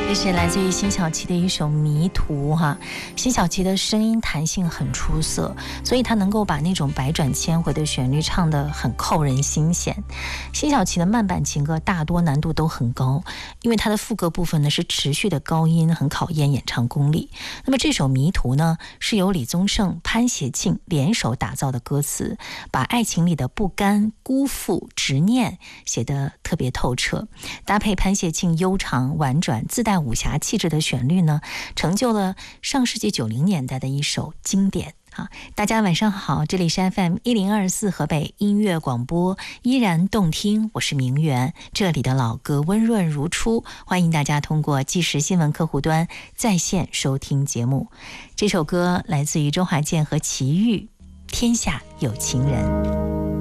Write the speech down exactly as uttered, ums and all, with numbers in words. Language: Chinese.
这是来自于辛晓琪的一首《迷途》哈。辛晓琪的声音弹性很出色，所以她能够把那种百转千回的旋律唱得很扣人心弦。辛晓琪的慢板情歌大多难度都很高，因为她的副歌部分呢是持续的高音，很考验演唱功力。那么这首《迷途》呢，是由李宗盛、潘协庆联手打造的歌词，把爱情里的不甘、辜负、执念写得特别透彻，搭配潘协庆悠长婉转自带武侠气质的旋律呢，成就了上世纪九零年代的一首经典啊！大家晚上好，这里是 F M 一零二四河北音乐广播，依然动听，我是明媛，这里的老歌温润如初，欢迎大家通过即时新闻客户端在线收听节目。这首歌来自于周华健和齐豫，《天下有情人》。